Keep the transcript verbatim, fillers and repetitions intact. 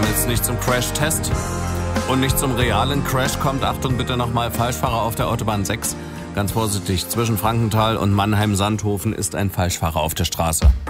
jetzt nicht zum Crash-Test und nicht zum realen Crash kommt, Achtung bitte nochmal, Falschfahrer auf der Autobahn sechs. Ganz vorsichtig, zwischen Frankenthal und Mannheim-Sandhofen ist ein Falschfahrer auf der Straße.